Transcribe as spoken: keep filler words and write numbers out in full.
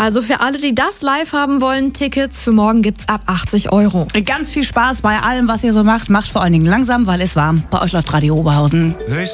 Also für alle, die das live haben wollen, Tickets für morgen gibt's ab achtzig Euro. Ganz viel Spaß bei allem, was ihr so macht. Macht vor allen Dingen langsam, weil es warm. Bei euch läuft Radio Oberhausen.